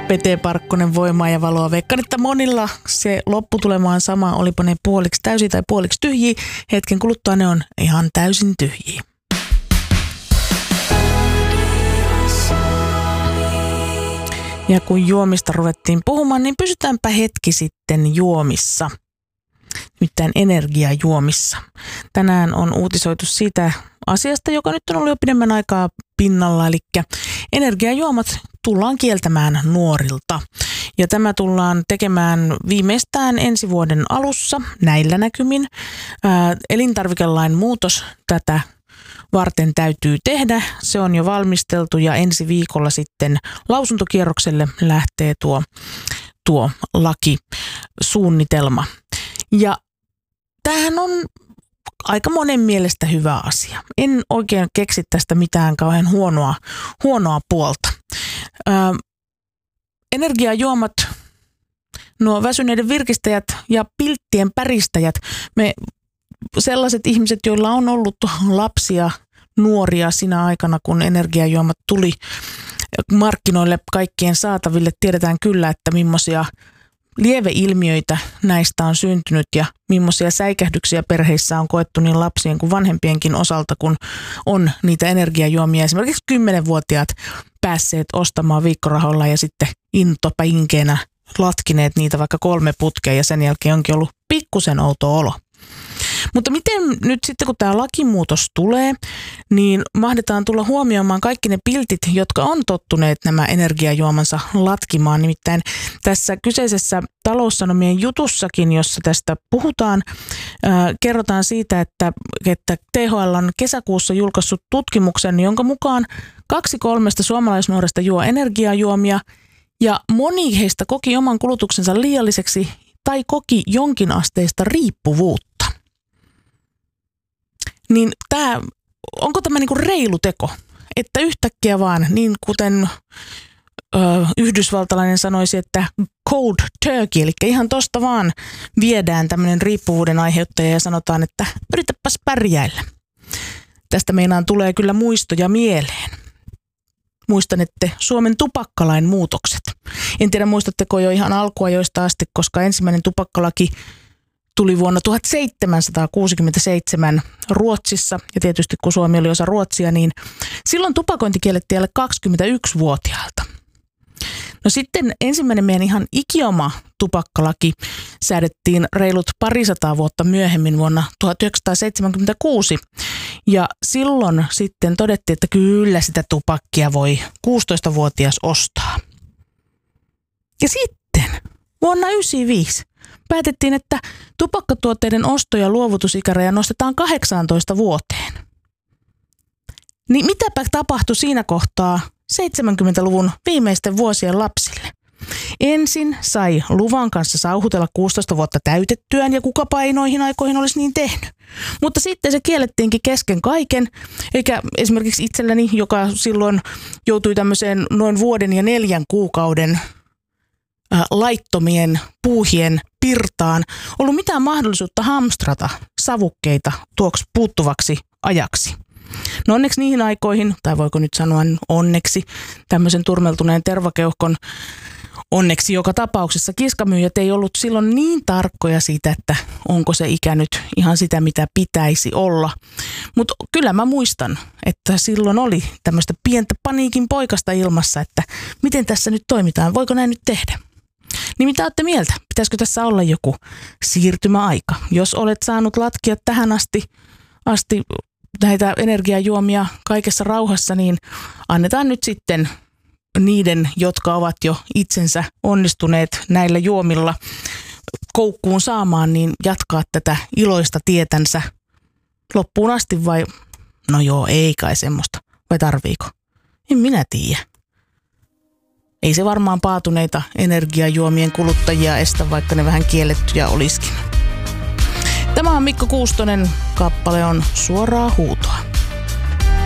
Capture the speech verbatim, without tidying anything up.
Pete Parkkonen, Voimaa ja valoa. Veikkaan, että monilla se lopputulema on sama, olipa ne puoliksi täysiä tai puoliksi tyhjiä. Hetken kuluttua ne on ihan täysin tyhjiä. Ja kun juomista ruvettiin puhumaan, niin pysytäänpä hetki sitten juomissa. Nimittäin energiajuomissa. Tänään on uutisoitu siitä asiasta, joka nyt on ollut jo pidemmän aikaa pinnalla, eli energiajuomat tullaan kieltämään nuorilta. Ja tämä tullaan tekemään viimeistään ensi vuoden alussa näillä näkymin. Ää, elintarvikelain muutos tätä varten täytyy tehdä. Se on jo valmisteltu ja ensi viikolla sitten lausuntokierrokselle lähtee tuo, tuo lakisuunnitelma. Ja tämähän on aika monen mielestä hyvä asia. En oikein keksi tästä mitään kauhean huonoa, huonoa puolta. Ö, energiajuomat, nuo väsyneiden virkistäjät ja pilttien päristäjät, me sellaiset ihmiset, joilla on ollut lapsia, nuoria siinä aikana, kun energiajuomat tuli markkinoille kaikkien saataville, tiedetään kyllä, että millaisia lieveilmiöitä näistä on syntynyt ja millaisia säikähdyksiä perheissä on koettu niin lapsien kuin vanhempienkin osalta, kun on niitä energiajuomia. Esimerkiksi kymmenvuotiaat päässeet ostamaan viikkorahoilla ja sitten intopäinkeenä latkineet niitä vaikka kolme putkea ja sen jälkeen onkin ollut pikkusen outo olo. Mutta miten nyt sitten, kun tämä lakimuutos tulee, niin mahdetaan tulla huomioimaan kaikki ne piltit, jotka on tottuneet nämä energiajuomansa latkimaan. Nimittäin tässä kyseisessä Taloussanomien jutussakin, jossa tästä puhutaan, ää, kerrotaan siitä, että, että T H L on kesäkuussa julkaissut tutkimuksen, jonka mukaan kaksi kolmesta suomalaisnuoresta juo energiajuomia ja moni heistä koki oman kulutuksensa liialliseksi tai koki jonkinasteista riippuvuutta. Niin tää, onko tämä niinku reilu teko, että yhtäkkiä vaan, niin kuten ö, yhdysvaltalainen sanoisi, että cold turkey, eli ihan tosta vaan viedään tämmöinen riippuvuuden aiheuttaja ja sanotaan, että yritäpäs pärjäillä. Tästä meinaan tulee kyllä muistoja mieleen. Muistanette Suomen tupakkalain muutokset. En tiedä, muistatteko jo ihan alkuajoista asti, koska ensimmäinen tupakkalaki tuli vuonna tuhatseitsemänsataakuusikymmentäseitsemän Ruotsissa, ja tietysti kun Suomi oli osa Ruotsia, niin silloin tupakointi kiellettiin alle kaksikymmentäyksivuotiaalta. No sitten ensimmäinen meidän ihan ikioma tupakkalaki säädettiin reilut parisataa vuotta myöhemmin vuonna tuhatyhdeksänsataaseitsemänkymmentäkuusi, ja silloin sitten todettiin, että kyllä sitä tupakkia voi kuusitoistavuotias ostaa. Ja sitten vuonna yhdeksänkymmentäviisi päätettiin, että tupakkatuotteiden osto- ja luovutusikäraja nostetaan kahdeksaantoista vuoteen. Niin mitäpä tapahtui siinä kohtaa seitsemänkymmentäluvun viimeisten vuosien lapsille? Ensin sai luvan kanssa sauhutella kuusitoista vuotta täytettyään ja kukapa ei noihin aikoihin olisi niin tehnyt. Mutta sitten se kiellettiinkin kesken kaiken, eikä esimerkiksi itselläni, joka silloin joutui tämmöiseen noin vuoden ja neljän kuukauden laittomien puuhien pirtaan, ollut mitään mahdollisuutta hamstrata savukkeita tuoksi puuttuvaksi ajaksi. No onneksi niihin aikoihin, tai voiko nyt sanoa onneksi, tämmöisen turmeltuneen tervakeuhkon onneksi joka tapauksessa kiskamyyjät ei ollut silloin niin tarkkoja siitä, että onko se ikä nyt ihan sitä, mitä pitäisi olla. Mutta kyllä mä muistan, että silloin oli tämmöistä pientä paniikin poikasta ilmassa, että miten tässä nyt toimitaan, voiko näin nyt tehdä. Niin mitä olette mieltä? Pitäisikö tässä olla joku siirtymäaika? Jos olet saanut latkia tähän asti, asti näitä energiajuomia kaikessa rauhassa, niin annetaan nyt sitten niiden, jotka ovat jo itsensä onnistuneet näillä juomilla koukkuun saamaan, niin jatkaa tätä iloista tietänsä loppuun asti vai? No joo, ei kai semmoista. Vai tarviiko? En minä tiedä. Ei se varmaan paatuneita energiajuomien kuluttajia estä, vaikka ne vähän kiellettyjä olisikin. Tämä on Mikko Kuustonen, kappale on Suoraa huutoa.